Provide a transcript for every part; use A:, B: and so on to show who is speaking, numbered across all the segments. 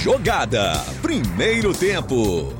A: Jogada. Primeiro tempo.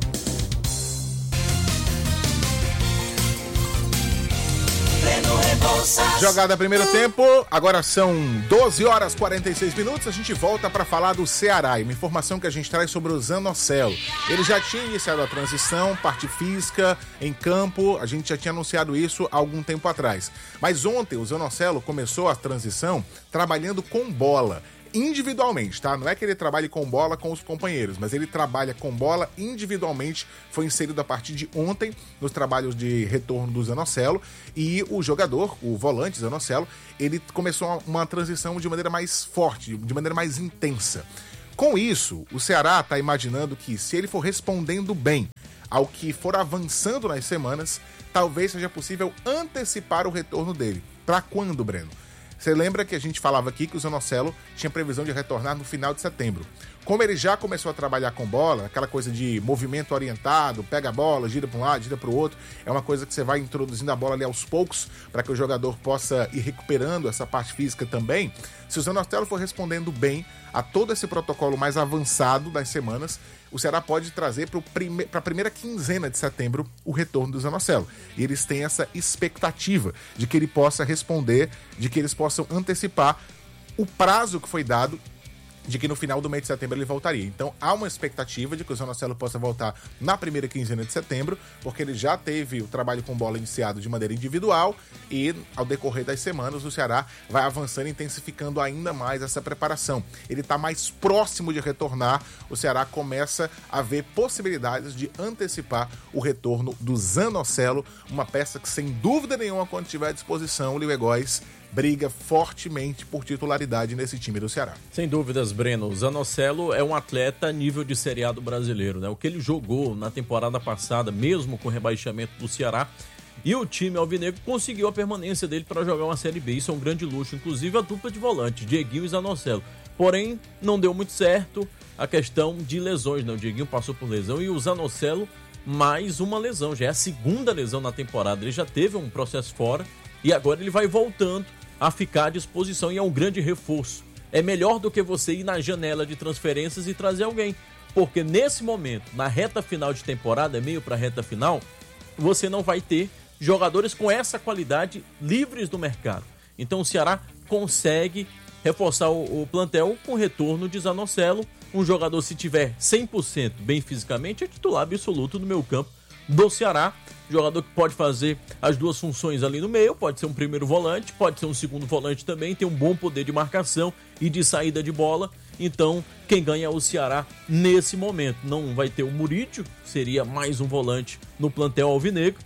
B: Jogada primeiro tempo, agora são 12 horas 46 minutos, a gente volta para falar do Ceará e uma informação que a gente traz sobre o Zanocelo. Ele já tinha iniciado a transição, parte física, em campo, a gente já tinha anunciado isso há algum tempo atrás. Mas ontem o Zanocelo começou a transição trabalhando com bola. Individualmente, tá? Não é que ele trabalhe com bola com os companheiros, mas ele trabalha com bola individualmente. Foi inserido a partir de ontem nos trabalhos de retorno do Zanocelo, e o jogador, o volante Zanocelo, ele começou uma transição de maneira mais forte, de maneira mais intensa. Com isso, o Ceará está imaginando que, se ele for respondendo bem ao que for avançando nas semanas, talvez seja possível antecipar o retorno dele. Para quando, Breno? Você lembra que a gente falava aqui que o Zanocelo tinha previsão de retornar no final de setembro. Como ele já começou a trabalhar com bola, aquela coisa de movimento orientado, pega a bola, gira para um lado, gira para o outro, é uma coisa que você vai introduzindo a bola ali aos poucos para que o jogador possa ir recuperando essa parte física também. Se o Zanocelo for respondendo bem a todo esse protocolo mais avançado das semanas, o Ceará pode trazer para a primeira quinzena de setembro o retorno do Zanocelo. E eles têm essa expectativa de que ele possa responder, de que eles possam antecipar o prazo que foi dado de que no final do mês de setembro ele voltaria. Então há uma expectativa de que o Zanocelo possa voltar na primeira quinzena de setembro, porque ele já teve o trabalho com bola iniciado de maneira individual, e ao decorrer das semanas o Ceará vai avançando e intensificando ainda mais essa preparação. Ele está mais próximo de retornar, o Ceará começa a ver possibilidades de antecipar o retorno do Zanocelo, uma peça que, sem dúvida nenhuma, quando tiver à disposição, o Liu Góes briga fortemente por titularidade nesse time do Ceará.
C: Sem dúvidas, Breno. O Zanocelo é um atleta nível de Série A do brasileiro, né? O que ele jogou na temporada passada, mesmo com o rebaixamento do Ceará, e o time alvinegro conseguiu a permanência dele para jogar uma Série B. Isso é um grande luxo. Inclusive a dupla de volante, Dieguinho e Zanocelo. Porém, não deu muito certo a questão de lesões, né? O Dieguinho passou por lesão e o Zanocelo mais uma lesão. Já é a segunda lesão na temporada. Ele já teve um processo fora e agora ele vai voltando a ficar à disposição, e é um grande reforço. É melhor do que você ir na janela de transferências e trazer alguém, porque nesse momento, na reta final de temporada, meio para a reta final, você não vai ter jogadores com essa qualidade livres do mercado. Então o Ceará consegue reforçar o plantel com o retorno de Zanocelo, um jogador, se tiver 100% bem fisicamente, é titular absoluto no meio campo do Ceará. Jogador que pode fazer as duas funções ali no meio, pode ser um primeiro volante, pode ser um segundo volante também, tem um bom poder de marcação e de saída de bola. Então, quem ganha é o Ceará nesse momento. Não vai ter o Murídio, seria mais um volante no plantel alvinegro,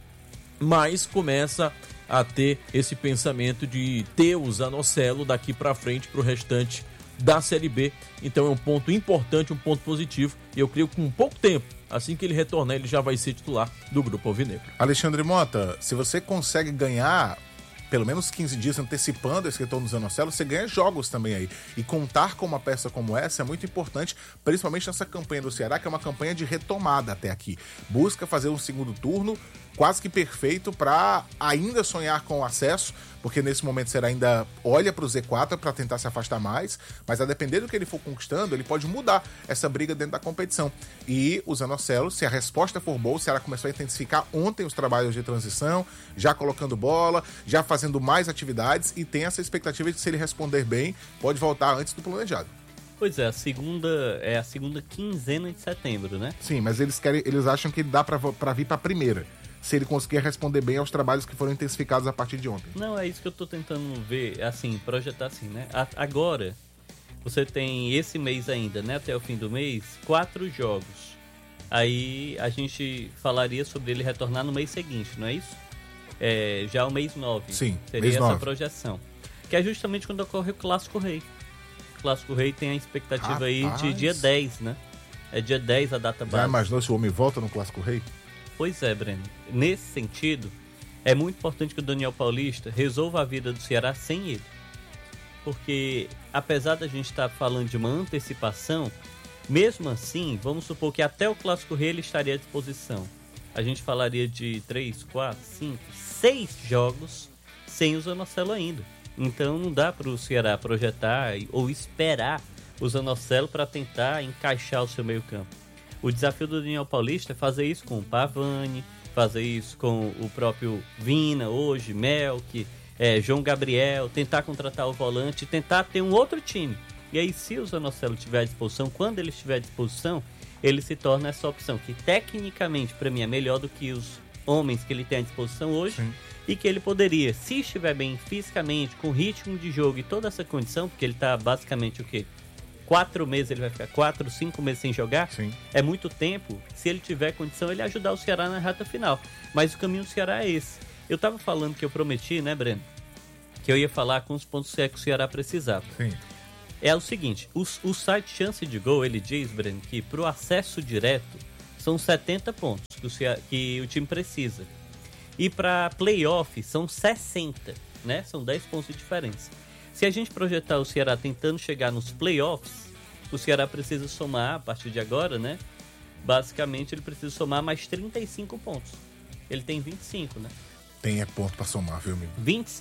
C: mas começa a ter esse pensamento de ter o Zanocelo daqui para frente para o restante da Série B. Então é um ponto importante, um ponto positivo, e eu creio que com pouco tempo, assim que ele retornar, ele já vai ser titular do Grupo Alvinegro.
B: Alexandre Mota, se você consegue ganhar pelo menos 15 dias antecipando esse retorno do Zanocelo, você ganha jogos também aí. E contar com uma peça como essa é muito importante, principalmente nessa campanha do Ceará, que é uma campanha de retomada até aqui. Busca fazer um segundo turno quase que perfeito para ainda sonhar com o acesso, porque nesse momento o Ceará ainda olha para o Z4 para tentar se afastar mais, mas a depender do que ele for conquistando, ele pode mudar essa briga dentro da competição. E o Zanocelo, se a resposta for boa, o Ceará começou a intensificar ontem os trabalhos de transição, já colocando bola, já fazendo mais atividades, e tem essa expectativa de que, se ele responder bem, pode voltar antes do planejado.
D: Pois é, a segunda quinzena de setembro, né?
B: Sim, mas eles acham que dá para vir para a primeira, se ele conseguir responder bem aos trabalhos que foram intensificados a partir de ontem.
D: Não, é isso que eu tô tentando ver, assim, projetar assim, né? Agora, você tem esse mês ainda, né? Até o fim do mês, 4 jogos. Aí a gente falaria sobre ele retornar no mês seguinte, não é isso? Já o mês 9.
B: Sim,
D: seria
B: mês
D: essa
B: 9.
D: Projeção. Que é justamente quando ocorre o Clássico Rei. O Clássico Rei tem a expectativa aí de dia 10, né? É dia 10 a data base.
B: Já imaginou se o homem volta no Clássico Rei?
D: Pois é, Breno. Nesse sentido, é muito importante que o Daniel Paulista resolva a vida do Ceará sem ele. Porque, apesar da gente estar falando de uma antecipação, mesmo assim, vamos supor que até o Clássico Rei ele estaria à disposição. A gente falaria de 3, 4, 5, 6 jogos sem o Zanocelo ainda. Então não dá para o Ceará projetar ou esperar o Zanocelo para tentar encaixar o seu meio campo. O desafio do Daniel Paulista é fazer isso com o Pavani, fazer isso com o próprio Vina hoje, Melk, João Gabriel, tentar contratar o volante, tentar ter um outro time. E aí, se o Zanocelo estiver à disposição, quando ele estiver à disposição, ele se torna essa opção, que tecnicamente, para mim, é melhor do que os homens que ele tem à disposição hoje. Sim. E que ele poderia, se estiver bem fisicamente, com ritmo de jogo e toda essa condição, porque ele está basicamente o quê? 4 meses, ele vai ficar 4, 5 meses sem jogar.
B: Sim.
D: É muito tempo. Se ele tiver condição, ele ajudar o Ceará na reta final. Mas o caminho do Ceará é esse. Eu estava falando que eu prometi, né, Breno? Que eu ia falar com os pontos que o Ceará precisava.
B: Sim.
D: É o seguinte, o site Chance de Gol, ele diz, Breno, que para o acesso direto são 70 pontos que o time precisa. E para playoff são 60, né? São 10 pontos de diferença. Se a gente projetar o Ceará tentando chegar nos playoffs, o Ceará precisa somar, a partir de agora, né? Basicamente, ele precisa somar mais 35 pontos. Ele tem 25, né?
B: Tem ponto pra somar, viu, amigo?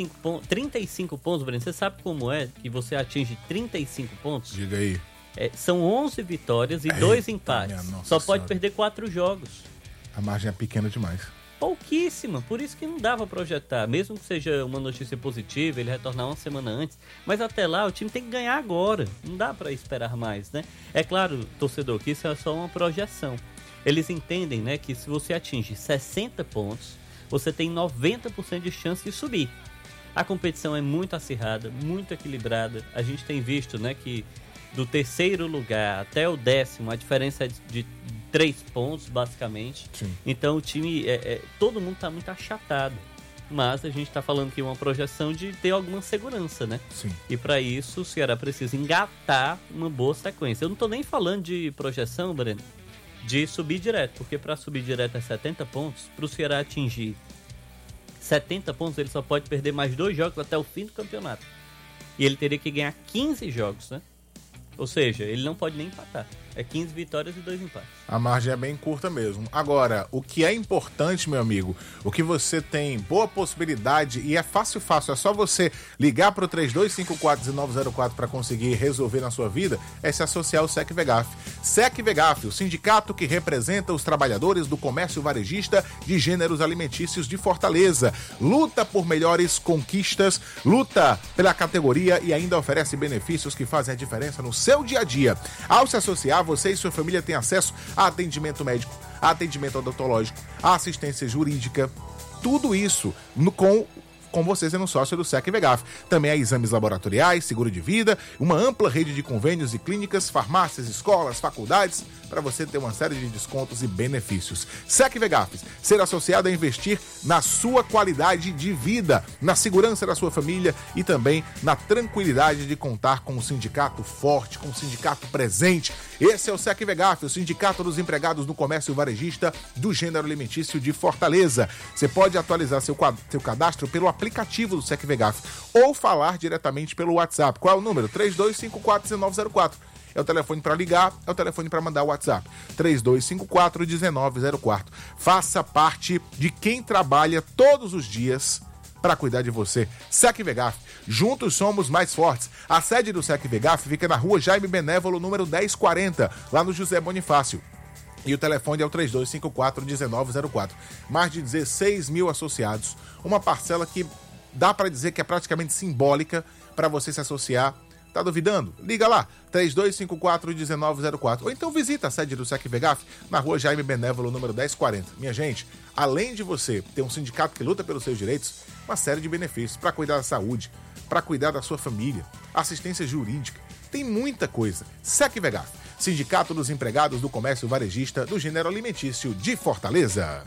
D: 35 pontos, Breno. Você sabe como é que você atinge 35 pontos?
B: Diga aí.
D: São 11 vitórias e 2 empates. Só pode perder 4 jogos.
B: A margem é pequena demais.
D: Pouquíssima, por isso que não dava pra projetar. Mesmo que seja uma notícia positiva, ele retornar uma semana antes. Mas até lá, o time tem que ganhar agora. Não dá pra esperar mais, né? É claro, torcedor, que isso é só uma projeção. Eles entendem, né, que se você atinge 60 pontos, você tem 90% de chance de subir. A competição é muito acirrada, muito equilibrada. A gente tem visto, né, que do terceiro lugar até o 10º, a diferença é de 3 pontos, basicamente.
B: Sim.
D: Então o time, todo mundo está muito achatado. Mas a gente está falando aqui uma projeção de ter alguma segurança, né?
B: Sim.
D: E para isso o Ceará precisa engatar uma boa sequência. Eu não estou nem falando de projeção, Breno, de subir direto, porque para subir direto é 70 pontos, para o Ceará atingir 70 pontos, ele só pode perder mais 2 jogos até o fim do campeonato. E ele teria que ganhar 15 jogos, né? Ou seja, ele não pode nem empatar. É 15 vitórias e 2 empates.
B: A margem é bem curta mesmo. Agora, o que é importante, meu amigo, o que você tem boa possibilidade, e é fácil, é só você ligar para o 3254-1904 para conseguir resolver na sua vida, é se associar ao SEC Vegaf. SEC Vegaf, o sindicato que representa os trabalhadores do comércio varejista de gêneros alimentícios de Fortaleza. Luta por melhores conquistas, luta pela categoria e ainda oferece benefícios que fazem a diferença no seu dia a dia. Ao se associar, você e sua família têm acesso a atendimento médico, a atendimento odontológico, a assistência jurídica, tudo isso com você sendo sócio do SEC Vegaf. Também há exames laboratoriais, seguro de vida, uma ampla rede de convênios e clínicas, farmácias, escolas, faculdades, para você ter uma série de descontos e benefícios. SEC Vegaf, ser associado a investir na sua qualidade de vida, na segurança da sua família e também na tranquilidade de contar com um sindicato forte, com um sindicato presente. Esse é o SEC Vegaf, o Sindicato dos Empregados no Comércio Varejista do Gênero Alimentício de Fortaleza. Você pode atualizar seu cadastro pelo aplicativo do SEC Vegaf ou falar diretamente pelo WhatsApp. Qual é o número? 3254-1904. É o telefone para ligar, é o telefone para mandar o WhatsApp. 3254-1904. Faça parte de quem trabalha todos os dias para cuidar de você. SEC Vegaf. Juntos somos mais fortes. A sede do SEC Vegaf fica na rua Jaime Benévolo, número 1040, lá no José Bonifácio. E o telefone é o 3254-1904. Mais de 16 mil associados. Uma parcela que dá para dizer que é praticamente simbólica para você se associar. Tá duvidando? Liga lá, 3254-1904. Ou então visita a sede do SEC Vegaf na rua Jaime Benévolo, número 1040. Minha gente, além de você ter um sindicato que luta pelos seus direitos, uma série de benefícios para cuidar da saúde, para cuidar da sua família, assistência jurídica, tem muita coisa. SEC Vegaf, Sindicato dos Empregados do Comércio Varejista do Gênero Alimentício de Fortaleza.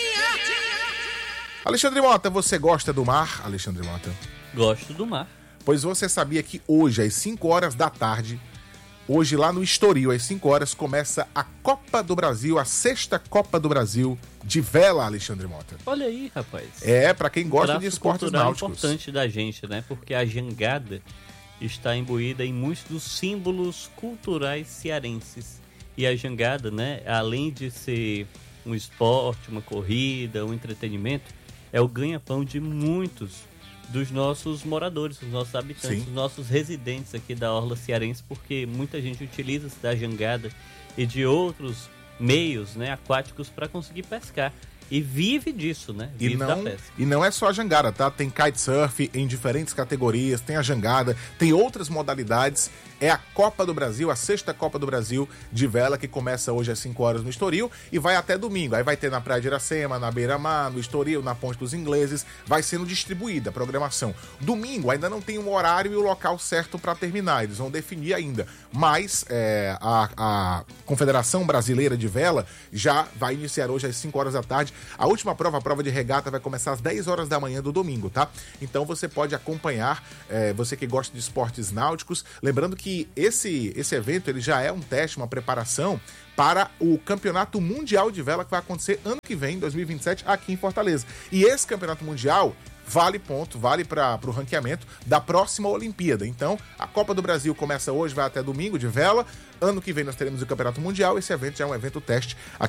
B: Alexandre Mota, você gosta do mar, Alexandre Mota?
D: Gosto do mar.
B: Pois você sabia que hoje, às 5 horas da tarde, hoje lá no Estoril, às 5 horas, começa a Copa do Brasil, a 6ª Copa do Brasil de vela, Alexandre Mota.
D: Olha aí, rapaz.
B: Para quem gosta de esportes náuticos.
D: Importante da gente, né? Porque a jangada está imbuída em muitos dos símbolos culturais cearenses. E a jangada, né, além de ser um esporte, uma corrida, um entretenimento, é o ganha-pão de muitos dos nossos moradores, dos nossos habitantes,
B: Sim.
D: dos nossos residentes aqui da orla cearense, porque muita gente utiliza-se da jangada e de outros meios, né, aquáticos para conseguir pescar. E vive disso, né? Vive da pesca.
B: E não é só a jangada, tá? Tem kitesurf em diferentes categorias, tem a jangada, tem outras modalidades. É a Copa do Brasil, a 6ª Copa do Brasil de vela, que começa hoje às 5 horas no Estoril e vai até domingo. Aí vai ter na Praia de Iracema, na Beira-Mar, no Estoril, na Ponte dos Ingleses. Vai sendo distribuída a programação. Domingo ainda não tem um horário e o local certo para terminar. Eles vão definir ainda. Mas a Confederação Brasileira de Vela já vai iniciar hoje às 5 horas da tarde. A última prova, a prova de regata, vai começar às 10 horas da manhã do domingo, tá? Então você pode acompanhar, você que gosta de esportes náuticos. Lembrando que esse evento ele já é um teste, uma preparação para o Campeonato Mundial de Vela que vai acontecer ano que vem, 2027, aqui em Fortaleza. E esse Campeonato Mundial vale ponto, vale para o ranqueamento da próxima Olimpíada. Então, a Copa do Brasil começa hoje, vai até domingo de vela. Ano que vem nós teremos o Campeonato Mundial. Esse evento já é um evento teste aqui